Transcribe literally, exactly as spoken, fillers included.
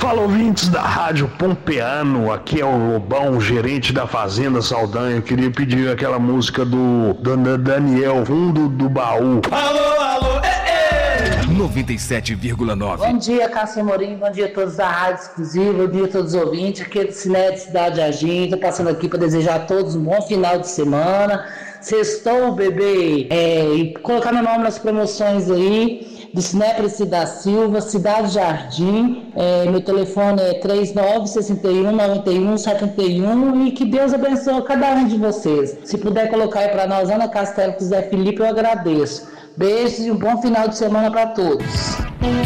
Fala, ouvintes da Rádio Pompeano, aqui é o Lobão, gerente da Fazenda Saldanha. Eu queria pedir aquela música do, do Daniel, fundo do baú. Alô, alô, é, é. noventa e sete vírgula nove. Bom dia, Cássio Amorim, bom dia a todos da Rádio Exclusiva, bom dia a todos os ouvintes, aqui é do Cinete Cidade Jardim. Estou passando aqui para desejar a todos um bom final de semana. Sextou, bebê, é, e colocar meu nome nas promoções aí. Do Cinépolis da Silva, Cidade Jardim, é, meu telefone é três nove seis um nove um sete um e que Deus abençoe cada um de vocês. Se puder colocar aí para nós, Ana Castelo, José Felipe, eu agradeço. Beijos e um bom final de semana para todos.